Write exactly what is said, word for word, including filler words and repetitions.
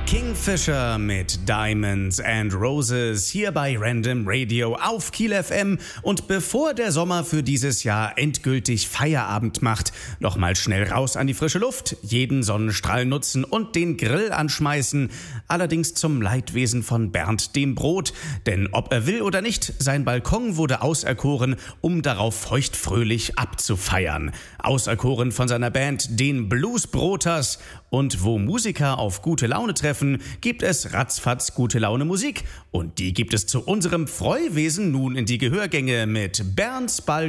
Kingfisher mit Diamonds and Roses hier bei Random Radio auf Kiel F M. Und bevor der Sommer für dieses Jahr endgültig Feierabend macht, nochmal schnell raus an die frische Luft, jeden Sonnenstrahl nutzen und den Grill anschmeißen. Allerdings zum Leidwesen von Bernd dem Brot. Denn ob er will oder nicht, sein Balkon wurde auserkoren, um darauf feuchtfröhlich abzufeiern. Auserkoren von seiner Band, den Bluesbroters. Und wo Musiker auf gute Laune treffen, gibt es ratzfatz gute Laune Musik. Und die gibt es zu unserem Freuwesen nun in die Gehörgänge mit Bernds Balkon.